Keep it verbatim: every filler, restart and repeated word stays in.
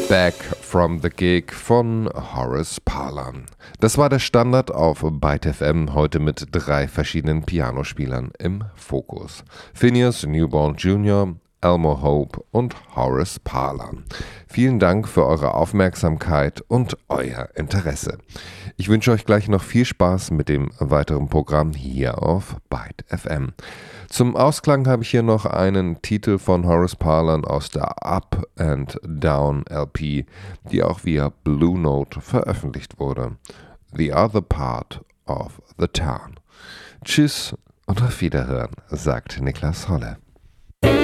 Back from the Gig von Horace Parlan. Das war der Standard auf Byte F M, heute mit drei verschiedenen Pianospielern im Fokus. Phineas Newborn Junior, Elmo Hope und Horace Parlan. Vielen Dank für eure Aufmerksamkeit und euer Interesse. Ich wünsche euch gleich noch viel Spaß mit dem weiteren Programm hier auf Byte F M. Zum Ausklang habe ich hier noch einen Titel von Horace Parlan aus der Up and Down L P, die auch via Blue Note veröffentlicht wurde. The Other Part of the Town. Tschüss und auf Wiederhören, sagt Niklas Holle.